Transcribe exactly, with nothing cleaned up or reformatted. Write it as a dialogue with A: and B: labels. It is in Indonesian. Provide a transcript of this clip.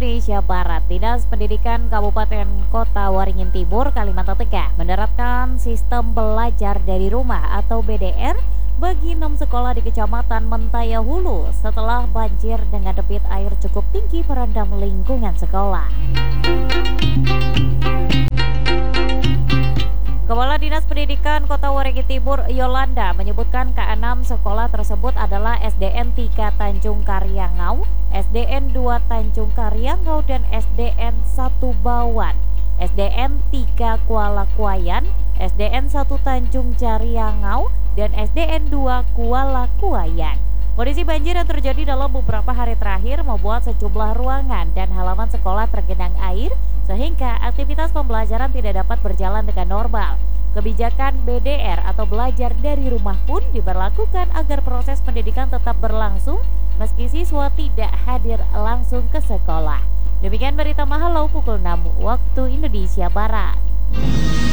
A: Indonesia Barat, Dinas Pendidikan Kabupaten Kota Waringin Timur, Kalimantan Tengah menerapkan sistem belajar dari rumah atau B D R bagi enam sekolah di Kecamatan Mentaya Hulu setelah banjir dengan debit air cukup tinggi merendam lingkungan sekolah. Kepala Dinas Pendidikan Kota Waringin Timur Yolanda menyebutkan keenam sekolah tersebut adalah S D N tiga Tanjung Karyangau, S D N dua Tanjung Karyangau, dan S D N satu Bawan, S D N tiga Kuala Kuayan, S D N satu Tanjung Jaryangau, dan S D N dua Kuala Kuayan. Kondisi banjir yang terjadi dalam beberapa hari terakhir membuat sejumlah ruangan dan halaman sekolah tergenang air sehingga aktivitas pembelajaran tidak dapat berjalan dengan normal. Kebijakan B D R atau belajar dari rumah pun diberlakukan agar proses pendidikan tetap berlangsung meski siswa tidak hadir langsung ke sekolah. Demikian berita Mahalo pukul enam waktu Indonesia Barat.